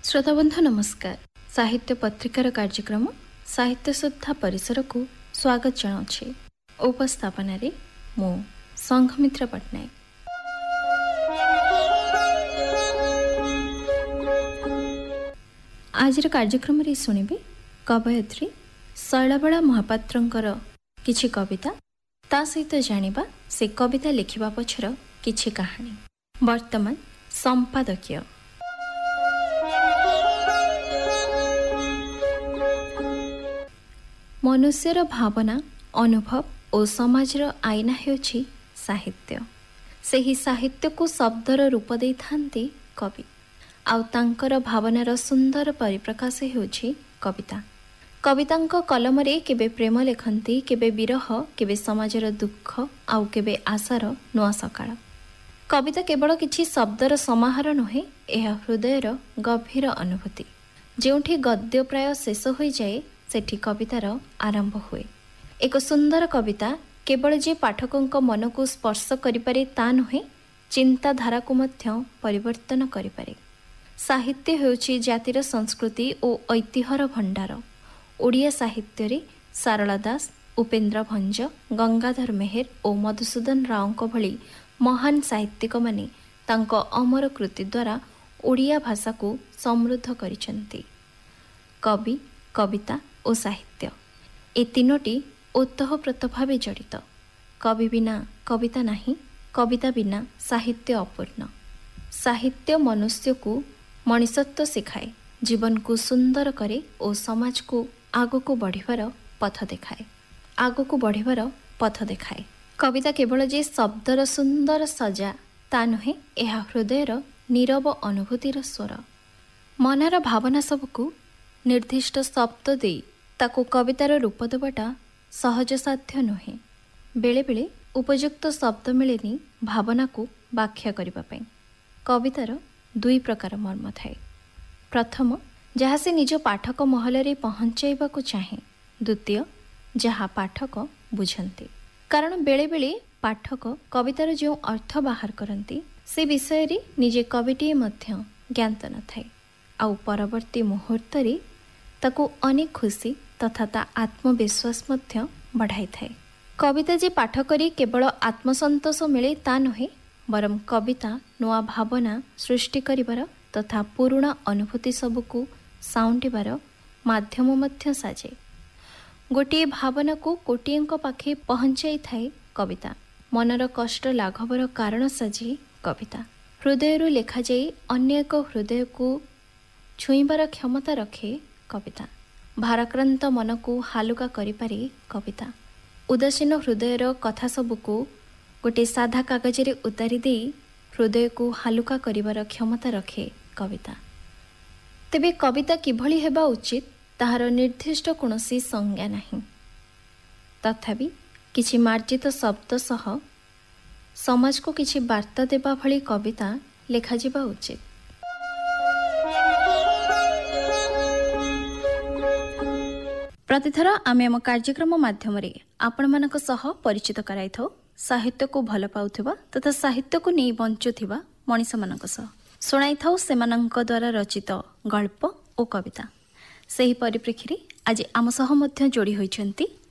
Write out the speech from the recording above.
श्रोताबंधु नमस्कार। साहित्य पत्रिकार कार्यक्रम साहित्य सुधा परिसर को स्वागत जनाऊे। उपस्थापन मु संघमित्र पट्टनायक। आज कार्यक्रम रे सुनिबे कवयित्री शैलबाला महापात्रंकर किछि कविता, ता सहित जानिबा से कविता लिखिबा पछर किछि कहानी। वर्तमान संपादकीय। मनुष्यर भावना, अनुभव और समाजर आईना हेउछि साहित्य। सेही साहित्य को शब्दर रूप दे थांती कवि, आउ तांकर भावनार सुंदर परिप्रकाश हेउछि कविता। कवितांक कलमरे केबे प्रेम लेखंती, केबे विरह, केबे समाजर दुख, आउ केबे आशार नुआ सकाळ। कविता केवल किछि शब्दर समाहार नुहे, यह हृदयर गभीर अनुभूति। जेउठी गद्य प्राय शेष होई जाए, सेठी कवितार आरंभ हुए। एक सुंदर कविता केवल जे पाठकों मन को स्पर्श करिपारे ता नुहे, चिंताधारा को मध्य परिवर्तन करिपारे। साहित्य हेउछि जातिर संस्कृति और ऐतिह्यर भंडार। ओडिया साहित्य रे सारला दास, उपेन्द्र भंज, गंगाधर मेहेर और मधुसूदन राव भली महान साहित्यिक माने तांको अमर कृति द्वारा ओडिया भाषा को समृद्ध करिसेंती। कवि, कविता और साहित्य ए तीनोटी ओतःप्रोत भावे जड़ित। कवि बिना कविता नहीं, कविता बिना साहित्य अपूर्ण। साहित्य मनुष्य को मनुष्यत्व सिखाए, जीवन को सुंदर करे और समाज को आगको बढ़िबार पथ देखाए। कविता केवल जे शब्दर सुंदर सजा ता नुहे, यह हृदयर नीरव अनुभूतिर स्वर। मनर भावना सबको निर्दिष्ट शब्द दे ताको कवितार रूप देवाटा सहज साध्य नुहे। बेले बेले उपयुक्त शब्द मिलेनी भावना को व्याख्या करिबा पई। कवितार दुई प्रकार मर्म थाए। प्रथम, जहाँ से निज पाठक महल रे पहुँचाइबा को चाहे। द्वितीय, जहाँ पाठक बुझंती। कारण बेले बेले पाठक कवितार जो अर्थ बाहर करती से विषय रे निजे कविटीए मध्य ज्ञात न थाए, आउ परवर्ती मुहूर्त रे ताको अनेक खुशी तथा ता आत्मविश्वास मध्य बढ़ाई थाए। कविता जे पाठ करी केवल आत्मसंतोष मिले ता नुहे, बरम कविता नुआ भावना सृष्टि करिबार तथा पुराणा अनुभूति सबको साउंटिबार माध्यम मध्य साजे। गोटे भावना को कोटिएंक पाखे पहुँचाई थाए कविता। मनर कष्ट लाघवर कारण साजे कविता। हृदय लेखा जाई अन्य एक हृदय को छुईबार क्षमता रखे कविता। भाराक्रांत मन को हालुका करिपारे कविता। उदासीन हृदयर कथा सबको गोटे साधा कागज रे उतारी दे हृदय को हालुका करिबार क्षमता रखे कविता। तेबे कविता किभली हेबा उचित ताहार निर्दिष्ट कोनोसी संज्ञा नहीं। तथापि किछि मार्जित शब्द सह समाज को किछि वार्ता देबा भली कविता लेखा जिबा उचित। प्रतिथर आमे आम कार्यक्रम माध्यम आपण मानक सह परिचित कराई थाउ साहित्य को भल पाउथिबा तथा साहित्य को नहीं बंचुथिबा मनीष मानक सह सुनाई थाउ सेमानंक द्वारा रचित गल्प और कविता। सही परिप्रेक्षी आज आम सह मध्य जोड़ी होइछंती